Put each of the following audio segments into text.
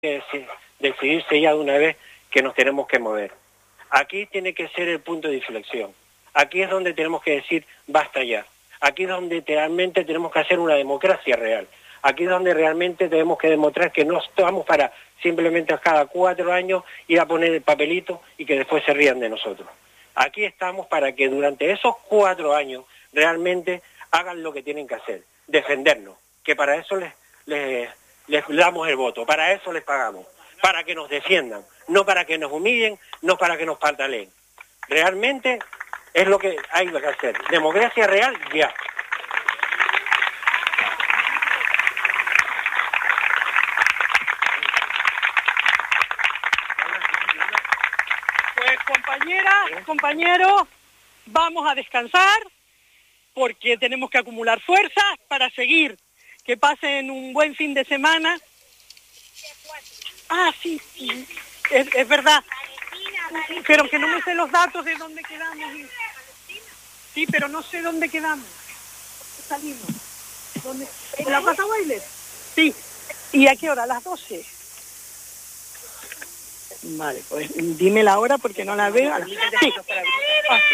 que decidirse ya de una vez que nos tenemos que mover. Aquí tiene que ser el punto de inflexión. Aquí es donde tenemos que decir basta ya. Aquí es donde realmente tenemos que hacer una democracia real. Aquí es donde realmente tenemos que demostrar que no estamos para simplemente cada 4 años ir a poner el papelito y que después se rían de nosotros. Aquí estamos para que durante esos 4 años realmente hagan lo que tienen que hacer, defendernos, que para eso les damos el voto, para eso les pagamos, para que nos defiendan, no para que nos humillen, no para que nos pataleen. Realmente es lo que hay que hacer. Democracia real, ya. Pues compañeras, compañeros, vamos a descansar porque tenemos que acumular fuerzas para seguir. Que pasen un buen fin de semana. Ah, sí, es verdad. Pero que no me sé los datos de dónde quedamos. Sí, pero no sé dónde quedamos. Salimos. ¿Dónde? ¿En la Plaza Weiler? Sí. ¿Y a qué hora? ¿A las 12? Vale, pues dime la hora porque no la veo. Sí. Ah, sí.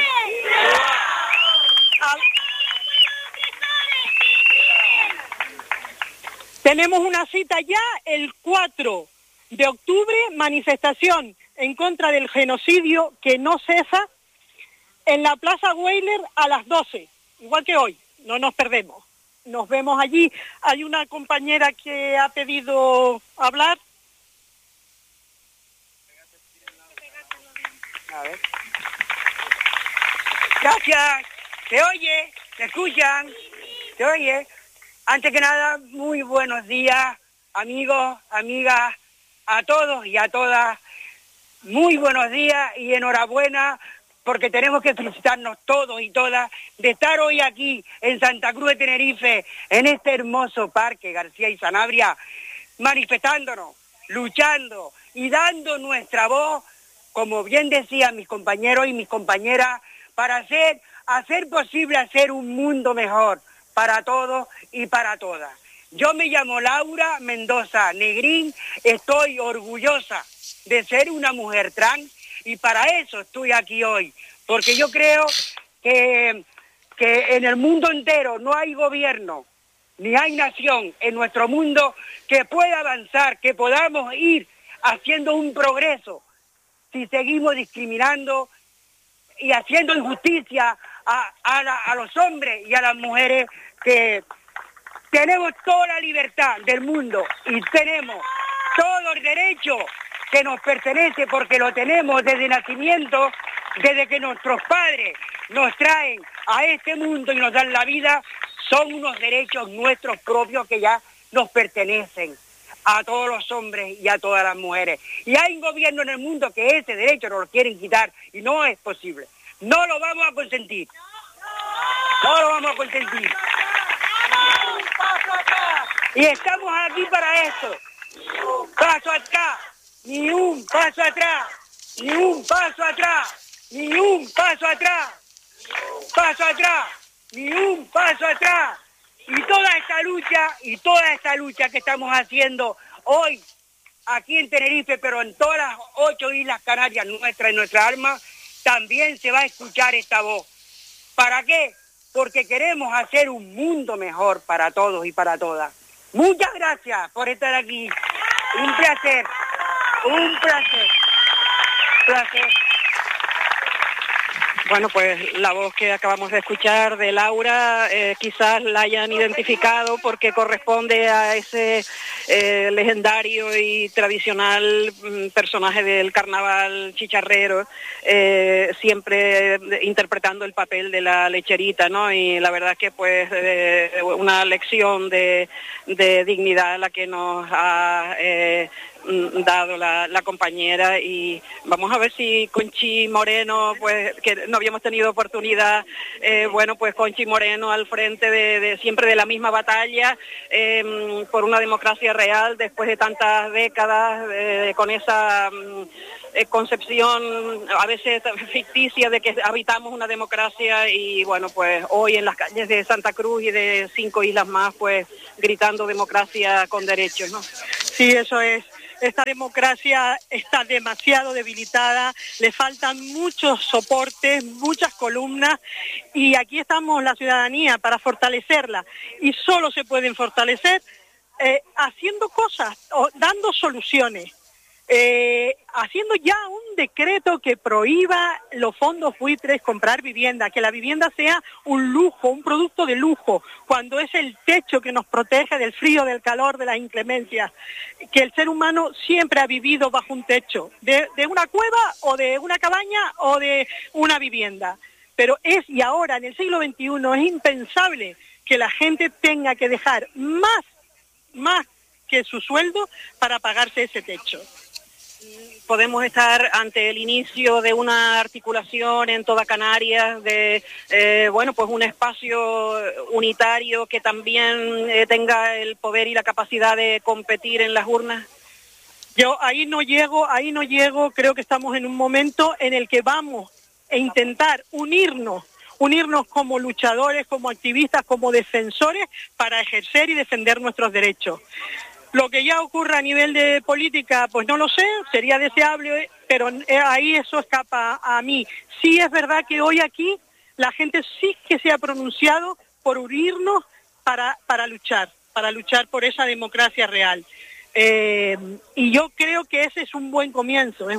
Tenemos una cita ya el 4 de octubre, manifestación en contra del genocidio que no cesa en la Plaza Weiler a las 12, igual que hoy, no nos perdemos. Nos vemos allí. Hay una compañera que ha pedido hablar. A ver. Gracias. ¿Se oye? ¿Se escuchan? ¿Se oye? Antes que nada, muy buenos días, amigos, amigas, a todos y a todas. Muy buenos días y enhorabuena, porque tenemos que felicitarnos todos y todas de estar hoy aquí en Santa Cruz de Tenerife, en este hermoso parque García y Sanabria, manifestándonos, luchando y dando nuestra voz, como bien decían mis compañeros y mis compañeras, para hacer posible hacer un mundo mejor para todos y para todas. Yo me llamo Laura Mendoza Negrín, estoy orgullosa de ser una mujer trans y para eso estoy aquí hoy, porque yo creo que en el mundo entero no hay gobierno ni hay nación en nuestro mundo que pueda avanzar, que podamos ir haciendo un progreso si seguimos discriminando y haciendo injusticia a los hombres y a las mujeres, que tenemos toda la libertad del mundo y tenemos todo el derecho que nos pertenece porque lo tenemos desde nacimiento, desde que nuestros padres nos traen a este mundo y nos dan la vida. Son unos derechos nuestros propios que ya nos pertenecen a todos los hombres y a todas las mujeres. Y hay un gobierno en el mundo que ese derecho nos lo quieren quitar y no es posible. No lo vamos a consentir. No lo vamos a consentir. Y estamos aquí para eso. Paso acá, ni un paso atrás, ni un paso atrás, ni un paso atrás, paso atrás, ni un paso atrás. Y toda esta lucha que estamos haciendo hoy aquí en Tenerife, pero en todas las 8 islas Canarias nuestras, en nuestra alma, también se va a escuchar esta voz. ¿Para qué? Porque queremos hacer un mundo mejor para todos y para todas. Muchas gracias por estar aquí. Un placer, un placer. Placer. Bueno, pues la voz que acabamos de escuchar de Laura, quizás la hayan identificado porque corresponde a ese legendario y tradicional personaje del carnaval chicharrero, siempre interpretando el papel de la lecherita, ¿no? Y la verdad que pues una lección de dignidad la que nos ha dado la compañera, y vamos a ver si Conchi Moreno, pues que no habíamos tenido oportunidad, bueno, pues Conchi Moreno al frente de siempre de la misma batalla por una democracia real después de tantas décadas, con esa concepción a veces ficticia de que habitamos una democracia, y bueno, pues hoy en las calles de Santa Cruz y de 5 islas más, pues gritando democracia con derechos, ¿no? Sí, eso es. esta democracia está demasiado debilitada, le faltan muchos soportes, muchas columnas, y aquí estamos la ciudadanía para fortalecerla, y solo se pueden fortalecer haciendo cosas, o dando soluciones. Haciendo ya un decreto que prohíba los fondos buitres comprar vivienda, que la vivienda sea un lujo, un producto de lujo, cuando es el techo que nos protege del frío, del calor, de las inclemencias, que el ser humano siempre ha vivido bajo un techo, de una cueva o de una cabaña o de una vivienda, pero y ahora en el siglo XXI es impensable que la gente tenga que dejar más que su sueldo para pagarse ese techo. Podemos estar ante el inicio de una articulación en toda Canarias de pues un espacio unitario que también tenga el poder y la capacidad de competir en las urnas. Yo ahí no llego, creo que estamos en un momento en el que vamos a intentar unirnos como luchadores, como activistas, como defensores para ejercer y defender nuestros derechos. Lo que ya ocurra a nivel de política, pues no lo sé, sería deseable, pero ahí eso escapa a mí. Sí es verdad que hoy aquí la gente sí que se ha pronunciado por unirnos para luchar por esa democracia real. Y yo creo que ese es un buen comienzo,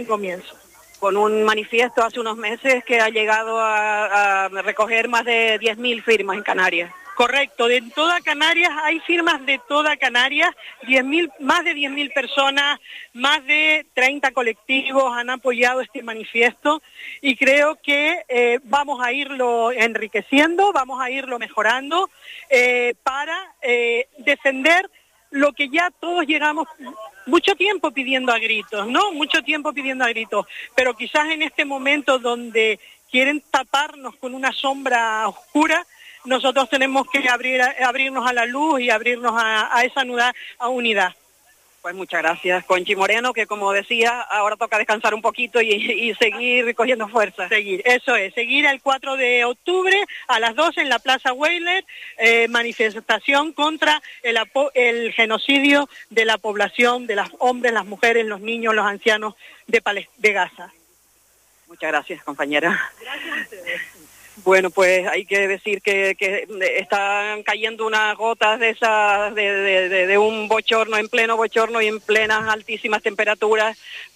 Con un manifiesto hace unos meses que ha llegado a recoger más de 10.000 firmas en Canarias. Correcto, de toda Canarias, hay firmas de toda Canarias, más de 10.000 personas, más de 30 colectivos han apoyado este manifiesto y creo que vamos a irlo enriqueciendo, vamos a irlo mejorando para defender lo que ya todos llegamos mucho tiempo pidiendo a gritos, ¿no? Mucho tiempo pidiendo a gritos, pero quizás en este momento donde quieren taparnos con una sombra oscura, nosotros tenemos que abrirnos a la luz y abrirnos a esa unidad. Pues muchas gracias, Conchi Moreno, que como decía, ahora toca descansar un poquito y seguir cogiendo fuerza. Seguir el 4 de octubre a las 12 en la Plaza Weyler, manifestación contra el genocidio de la población, de los hombres, las mujeres, los niños, los ancianos de Gaza. Muchas gracias, compañera. Gracias a ustedes. Bueno, pues hay que decir que están cayendo unas gotas de esas de un bochorno, en pleno bochorno y en plenas altísimas temperaturas,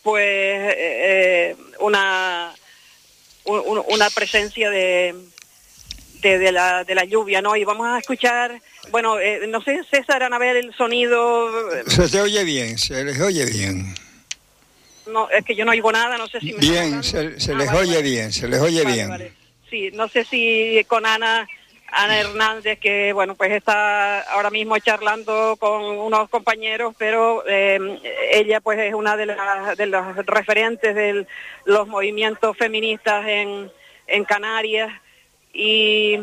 pues una presencia de la lluvia, ¿no? Y vamos a escuchar, bueno, no sé, César, a ver el sonido. Se oye bien, se les oye bien. No, es que yo no oigo nada, no sé si me bien, se les oye bien, se les oye bien. Vale. Sí, no sé si con Ana Hernández, que bueno, pues está ahora mismo charlando con unos compañeros, pero ella pues es una de los referentes de los movimientos feministas en Canarias y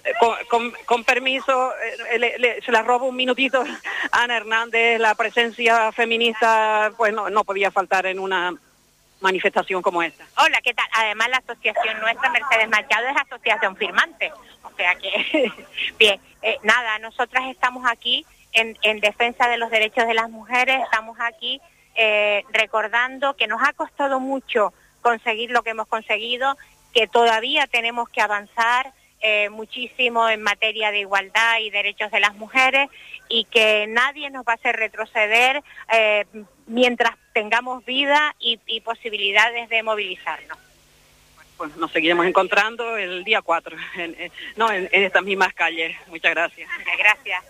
con permiso, se la robo un minutito a Ana Hernández. La presencia feminista pues no podía faltar en una manifestación como esta. Hola, ¿qué tal? Además la asociación nuestra, Mercedes Machado, es asociación firmante, o sea que, bien, nada, nosotras estamos aquí en defensa de los derechos de las mujeres, estamos aquí recordando que nos ha costado mucho conseguir lo que hemos conseguido, que todavía tenemos que avanzar muchísimo en materia de igualdad y derechos de las mujeres y que nadie nos va a hacer retroceder mientras tengamos vida y posibilidades de movilizarnos. Pues nos seguiremos encontrando el día 4, en estas mismas calles. Muchas gracias. Gracias.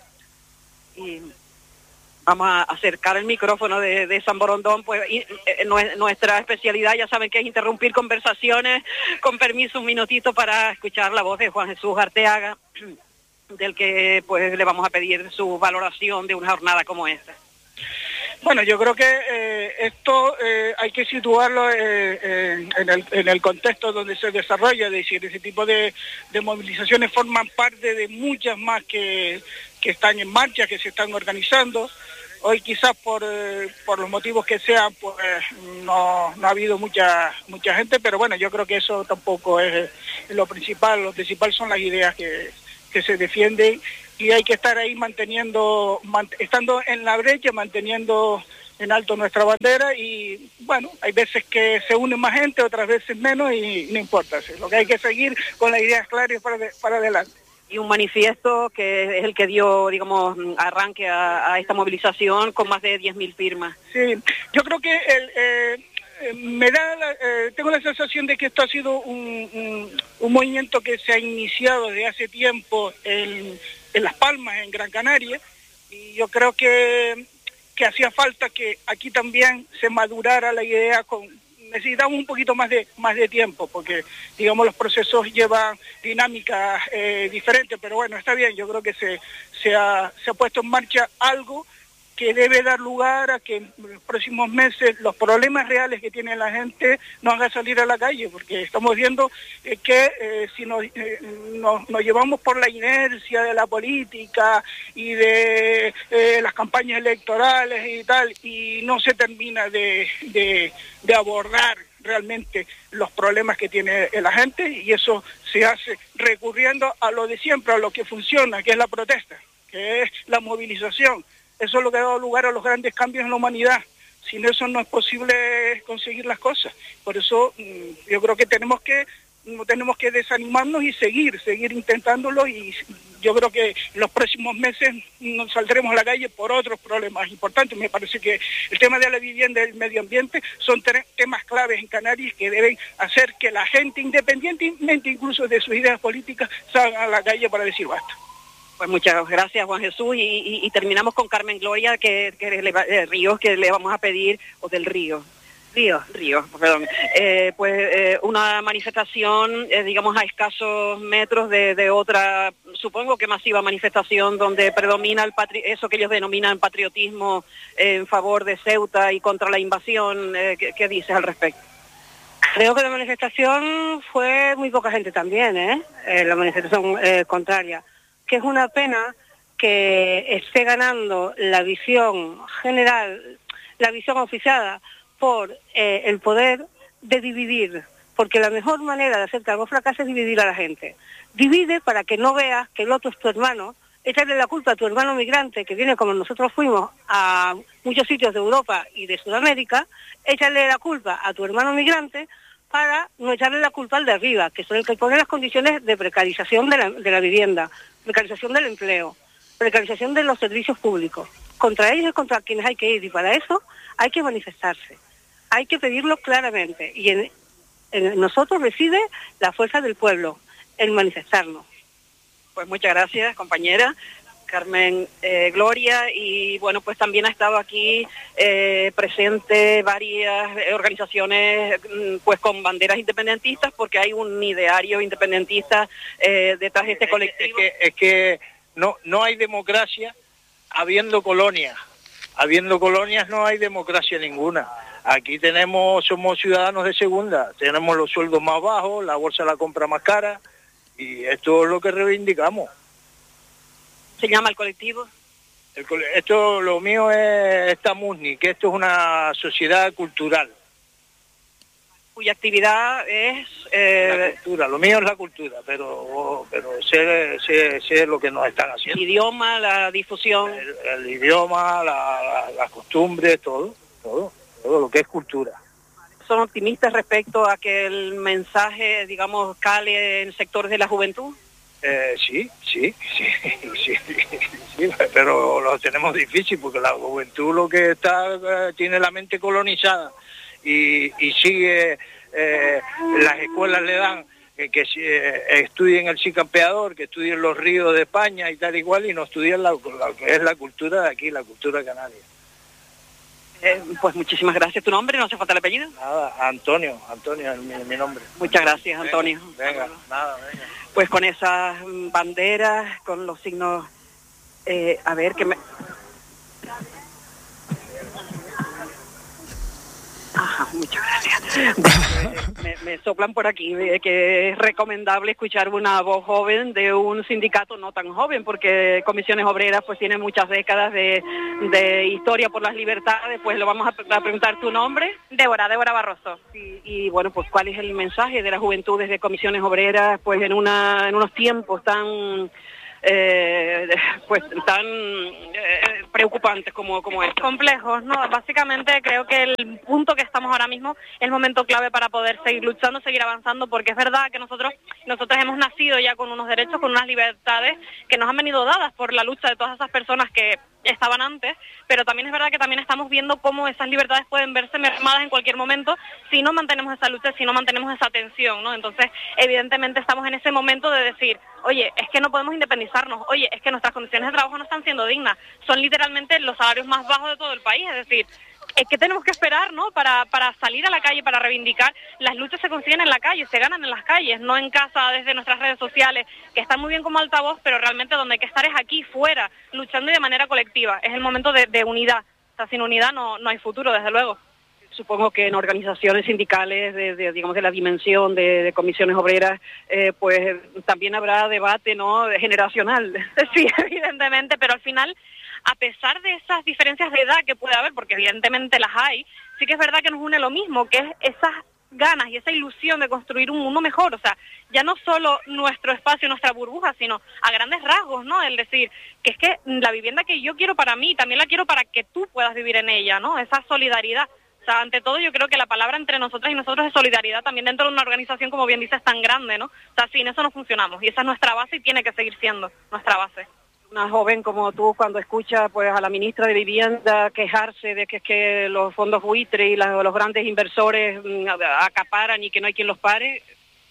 Y vamos a acercar el micrófono de San Borondón, pues nuestra especialidad, ya saben que es interrumpir conversaciones. Con permiso, un minutito para escuchar la voz de Juan Jesús Arteaga, del que pues le vamos a pedir su valoración de una jornada como esta. Bueno, yo creo que esto hay que situarlo en el contexto donde se desarrolla, es decir, ese tipo de movilizaciones forman parte de muchas más que están en marcha, que se están organizando. Hoy quizás por los motivos que sean, pues no ha habido mucha gente, pero bueno, yo creo que eso tampoco es lo principal. Lo principal son las ideas que se defienden y hay que estar ahí estando en la brecha, manteniendo en alto nuestra bandera y bueno, hay veces que se une más gente, otras veces menos y no importa. Lo que hay que seguir con las ideas claras para adelante. Y un manifiesto que es el que dio, digamos, arranque a esta movilización con más de 10.000 firmas. Sí, yo creo que tengo la sensación de que esto ha sido un movimiento que se ha iniciado desde hace tiempo en Las Palmas, en Gran Canaria, y yo creo que hacía falta que aquí también se madurara la idea necesitamos un poquito más de tiempo, porque digamos los procesos llevan dinámicas diferentes, pero bueno, está bien, yo creo que se ha puesto en marcha algo que debe dar lugar a que en los próximos meses los problemas reales que tiene la gente no hagan salir a la calle, porque estamos viendo que si nos llevamos por la inercia de la política y de las campañas electorales y tal, y no se termina de abordar realmente los problemas que tiene la gente, y eso se hace recurriendo a lo de siempre, a lo que funciona, que es la protesta, que es la movilización. Eso es lo que ha dado lugar a los grandes cambios en la humanidad. Sin eso no es posible conseguir las cosas. Por eso yo creo que no tenemos que desanimarnos y seguir intentándolo, y yo creo que en los próximos meses nos saldremos a la calle por otros problemas importantes. Me parece que el tema de la vivienda y el medio ambiente son temas claves en Canarias que deben hacer que la gente, independientemente incluso de sus ideas políticas, salga a la calle para decir basta. Pues muchas gracias, Juan Jesús, y terminamos con Carmen Gloria, que Ríos, que le vamos a pedir, o del Río, perdón, una manifestación, digamos, a escasos metros de otra, supongo que masiva manifestación, donde predomina eso que ellos denominan patriotismo en favor de Ceuta y contra la invasión. ¿Qué dices al respecto? Creo que la manifestación fue muy poca gente también, la manifestación contraria, que es una pena que esté ganando la visión general, la visión oficiada por el poder de dividir, porque la mejor manera de hacer que algo fracase es dividir a la gente. Divide para que no veas que el otro es tu hermano, echarle la culpa a tu hermano migrante, que viene como nosotros fuimos a muchos sitios de Europa y de Sudamérica, échale la culpa a tu hermano migrante para no echarle la culpa al de arriba, que son el que pone las condiciones de precarización de la vivienda, precarización del empleo, precarización de los servicios públicos. Contra ellos es contra quienes hay que ir, y para eso hay que manifestarse, hay que pedirlo claramente, y en nosotros reside la fuerza del pueblo, el manifestarnos. Pues muchas gracias, compañera Carmen Gloria, y bueno, pues también ha estado aquí presente varias organizaciones pues con banderas independentistas, porque hay un ideario independentista detrás de este colectivo. Es que no hay democracia habiendo colonias. Habiendo colonias no hay democracia ninguna. Aquí somos ciudadanos de segunda, tenemos los sueldos más bajos, la bolsa la compra más cara, y esto es lo que reivindicamos. ¿Se llama el colectivo? Lo mío es Tamusni, que esto es una sociedad cultural. Cuya actividad es... La cultura, lo mío es la cultura, pero sé lo que nos están haciendo. El idioma, la difusión. El idioma, las costumbres, todo lo que es cultura. ¿Son optimistas respecto a que el mensaje, digamos, cale en sectores de la juventud? Sí, pero lo tenemos difícil porque la juventud lo que tiene la mente colonizada y sigue, las escuelas le dan que estudien el cicampeador, que estudien los ríos de España y tal igual, y no estudian lo que es la cultura de aquí, la cultura canaria. Pues muchísimas gracias. ¿Tu nombre? ¿No hace falta el apellido? Nada, Antonio es mi nombre. Muchas gracias, Antonio. Venga. Pues con esas banderas, con los signos, a ver, que me... Ajá, muchas gracias. Me soplan por aquí que es recomendable escuchar una voz joven de un sindicato no tan joven, porque Comisiones Obreras pues tiene muchas décadas de historia por las libertades. Pues lo vamos a preguntar. ¿Tu nombre? Débora Barroso. Y bueno, pues ¿cuál es el mensaje de la juventud desde Comisiones Obreras pues en unos tiempos tan pues tan preocupantes como estos. Complejos, ¿no? Básicamente creo que el punto que estamos ahora mismo es el momento clave para poder seguir luchando, seguir avanzando, porque es verdad que nosotros hemos nacido ya con unos derechos, con unas libertades que nos han venido dadas por la lucha de todas esas personas que estaban antes, pero también es verdad que también estamos viendo cómo esas libertades pueden verse mermadas en cualquier momento si no mantenemos esa lucha, si no mantenemos esa tensión, ¿no? Entonces, evidentemente estamos en ese momento de decir, oye, es que no podemos independizarnos, oye, es que nuestras condiciones de trabajo no están siendo dignas, son literalmente los salarios más bajos de todo el país, es decir, ¿qué tenemos que esperar, no? Para salir a la calle, para reivindicar. Las luchas se consiguen en la calle, se ganan en las calles, no en casa desde nuestras redes sociales, que están muy bien como altavoz, pero realmente donde hay que estar es aquí, fuera, luchando y de manera colectiva. Es el momento de unidad. O sea, sin unidad no hay futuro, desde luego. Supongo que en organizaciones sindicales digamos de la dimensión de comisiones obreras, pues también habrá debate, ¿no?, generacional. Sí, evidentemente, pero al final, a pesar de esas diferencias de edad que puede haber, porque evidentemente las hay, sí que es verdad que nos une lo mismo, que es esas ganas y esa ilusión de construir un mundo mejor, o sea, ya no solo nuestro espacio, nuestra burbuja, sino a grandes rasgos, ¿no? El decir que es que la vivienda que yo quiero para mí, también la quiero para que tú puedas vivir en ella, ¿no? Esa solidaridad. O sea, ante todo yo creo que la palabra entre nosotras y nosotros es solidaridad también dentro de una organización, como bien dices, tan grande, ¿no? O sea, sin eso no funcionamos y esa es nuestra base y tiene que seguir siendo nuestra base. Una joven como tú, cuando escucha pues a la ministra de Vivienda quejarse de que es que los fondos buitre y los grandes inversores acaparan y que no hay quien los pare,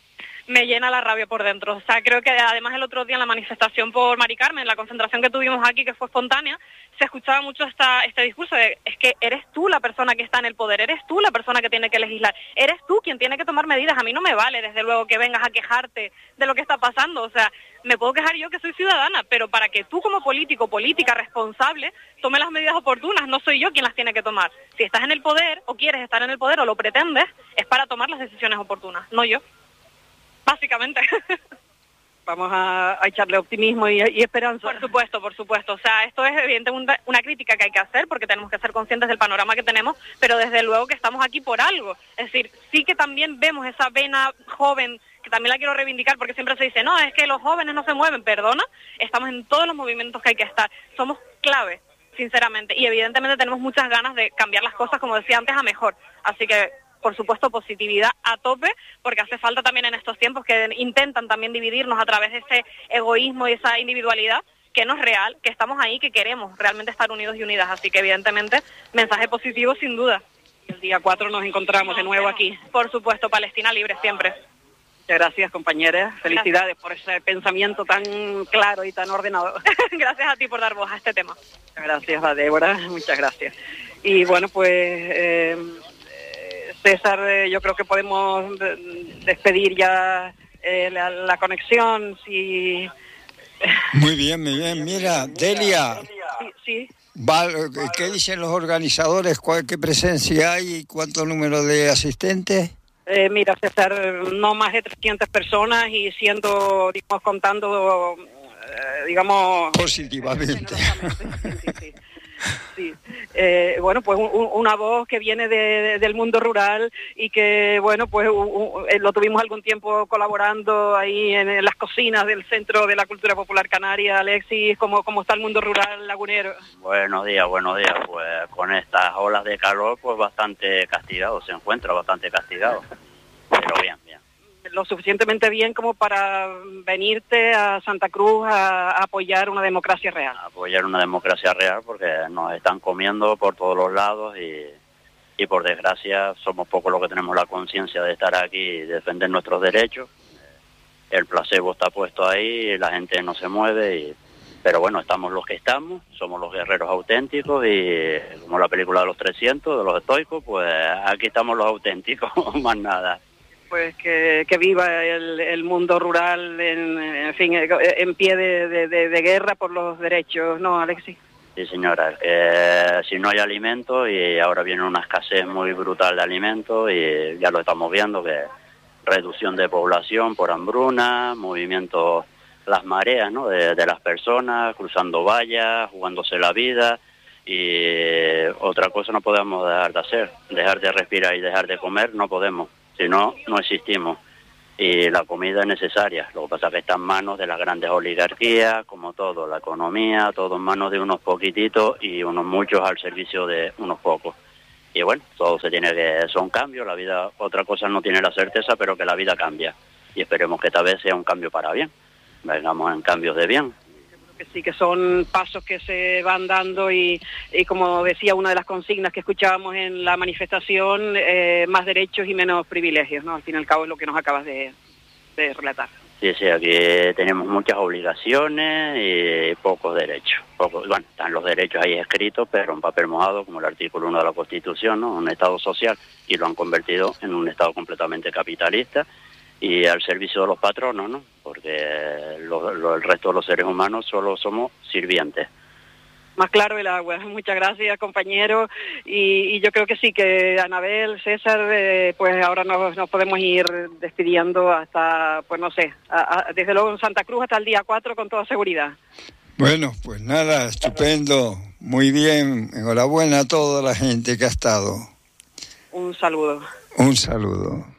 me llena la rabia por dentro. O sea, creo que además el otro día en la manifestación por Mari Carmen, la concentración que tuvimos aquí, que fue espontánea, se escuchaba mucho este discurso de, es que eres tú la persona que está en el poder, eres tú la persona que tiene que legislar, eres tú quien tiene que tomar medidas. A mí no me vale, desde luego, que vengas a quejarte de lo que está pasando. O sea, me puedo quejar yo que soy ciudadana, pero para que tú como político, política responsable, tome las medidas oportunas, no soy yo quien las tiene que tomar. Si estás en el poder, o quieres estar en el poder, o lo pretendes, es para tomar las decisiones oportunas, no yo. Básicamente. Vamos a echarle optimismo y esperanza. Por supuesto. O sea, esto es evidentemente una crítica que hay que hacer porque tenemos que ser conscientes del panorama que tenemos, pero desde luego que estamos aquí por algo. Es decir, sí que también vemos esa vena joven, que también la quiero reivindicar porque siempre se dice, no, es que los jóvenes no se mueven, perdona, estamos en todos los movimientos que hay que estar. Somos clave, sinceramente, y evidentemente tenemos muchas ganas de cambiar las cosas, como decía antes, a mejor. Así que, por supuesto, positividad a tope, porque hace falta también en estos tiempos que intentan también dividirnos a través de ese egoísmo y esa individualidad, que no es real, que estamos ahí, que queremos realmente estar unidos y unidas. Así que, evidentemente, mensaje positivo sin duda. El día 4 nos encontramos de nuevo aquí. Por supuesto, Palestina libre siempre. Muchas gracias, compañera. Felicidades por ese pensamiento tan claro y tan ordenado. Gracias a ti por dar voz a este tema. Muchas gracias, a Débora. Muchas gracias. Y bueno, pues... César, yo creo que podemos despedir ya la conexión. Si... Muy bien. Mira, Delia, sí. ¿Qué dicen los organizadores? ¿Qué presencia hay y cuánto número de asistentes? Mira, César, no más de 300 personas y siendo, digamos, contando, digamos... Positivamente. Sí. Bueno, pues una voz que viene del mundo rural y que, bueno, pues lo tuvimos algún tiempo colaborando ahí en las cocinas del Centro de la Cultura Popular Canaria. Alexis, ¿cómo está el mundo rural lagunero? Buenos días. Pues con estas olas de calor, pues bastante castigado, se encuentra bastante castigado, pero bien. Lo suficientemente bien como para venirte a Santa Cruz a apoyar una democracia real. Apoyar una democracia real porque nos están comiendo por todos los lados y por desgracia somos pocos los que tenemos la conciencia de estar aquí y defender nuestros derechos. El placebo está puesto ahí, la gente no se mueve, pero bueno, estamos los que estamos, somos los guerreros auténticos y como la película de los 300, de los estoicos, pues aquí estamos los auténticos, más nada. Pues que viva el mundo rural, en fin, en pie de guerra por los derechos, ¿no, Alexis? Sí, señora. Si no hay alimento y ahora viene una escasez muy brutal de alimentos y ya lo estamos viendo, que reducción de población por hambruna, movimientos, las mareas, ¿no?, de las personas, cruzando vallas, jugándose la vida y otra cosa no podemos dejar de hacer, dejar de respirar y dejar de comer no podemos. Si no, no existimos. y la comida es necesaria. Lo que pasa es que está en manos de las grandes oligarquías, como todo, la economía, todo en manos de unos poquititos y unos muchos al servicio de unos pocos. Y bueno, todo se tiene que... son cambios, la vida, otra cosa no tiene la certeza, pero que la vida cambia. Y esperemos que esta vez sea un cambio para bien. Vengamos en cambios de bien. Que sí, que son pasos que se van dando y como decía una de las consignas que escuchábamos en la manifestación, más derechos y menos privilegios, ¿no? Al fin y al cabo es lo que nos acabas de relatar. Sí, aquí tenemos muchas obligaciones y pocos derechos. Bueno, están los derechos ahí escritos, pero en papel mojado, como el artículo 1 de la Constitución, ¿no? Un Estado social, y lo han convertido en un Estado completamente capitalista y al servicio de los patronos, ¿no? Porque el resto de los seres humanos solo somos sirvientes. Más claro el agua. Muchas gracias, compañero. Y yo creo que sí, que Anabel, César, pues ahora nos podemos ir despidiendo hasta, pues no sé, desde luego en Santa Cruz hasta el día 4 con toda seguridad. Bueno, pues nada, estupendo, muy bien, enhorabuena a toda la gente que ha estado. Un saludo. Un saludo.